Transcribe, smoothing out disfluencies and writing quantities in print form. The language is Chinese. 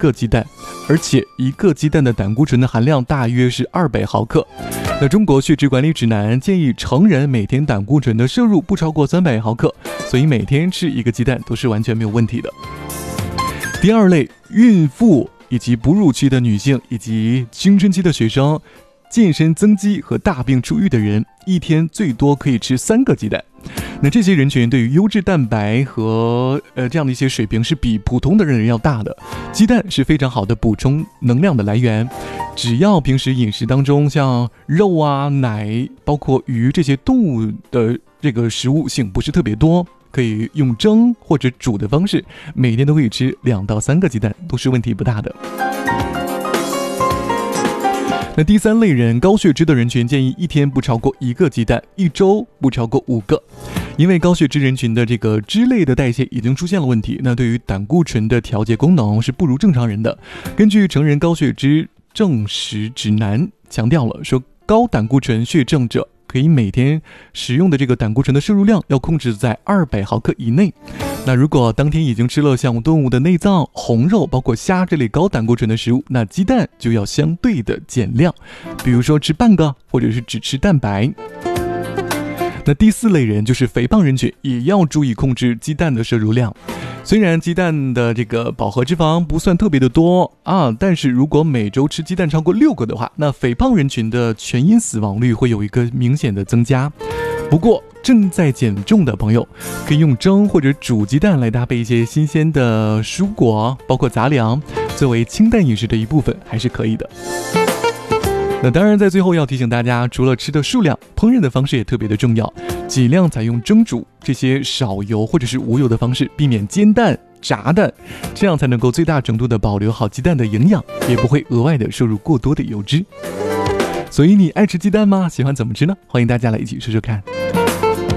个鸡蛋，而且一个鸡蛋的胆固醇的含量大约是200毫克。那中国血脂管理指南建议成人每天胆固醇的摄入不超过300毫克，所以每天吃一个鸡蛋都是完全没有问题的。第二类，孕妇以及哺乳期的女性以及青春期的学生、健身增肌和大病初愈的人，一天最多可以吃3个鸡蛋。那这些人群对于优质蛋白和这样的一些水平是比普通的人要大的，鸡蛋是非常好的补充能量的来源。只要平时饮食当中像肉啊、奶，包括鱼这些动物的这个食物性不是特别多，可以用蒸或者煮的方式，每天都可以吃2到3个鸡蛋，都是问题不大的。那第三类人，高血脂的人群建议一天不超过1个鸡蛋，一周不超过5个。因为高血脂人群的这个脂类的代谢已经出现了问题，那对于胆固醇的调节功能是不如正常人的。根据成人高血脂证实指南强调了，说高胆固醇血症者可以每天使用的这个胆固醇的摄入量要控制在200毫克以内。那如果当天已经吃了像动物的内脏、红肉，包括虾这类高胆固醇的食物，那鸡蛋就要相对的减量，比如说吃半个，或者是只吃蛋白。那第四类人就是肥胖人群，也要注意控制鸡蛋的摄入量。虽然鸡蛋的这个饱和脂肪不算特别的多啊，但是如果每周吃鸡蛋超过6个的话，那肥胖人群的全因死亡率会有一个明显的增加。不过正在减重的朋友可以用蒸或者煮鸡蛋来搭配一些新鲜的蔬果，包括杂粮，作为清淡饮食的一部分还是可以的。那当然在最后要提醒大家，除了吃的数量，烹饪的方式也特别的重要，尽量采用蒸煮这些少油或者是无油的方式，避免煎蛋、炸蛋，这样才能够最大程度的保留好鸡蛋的营养，也不会额外的摄入过多的油脂。所以你爱吃鸡蛋吗？喜欢怎么吃呢？欢迎大家来一起说说看。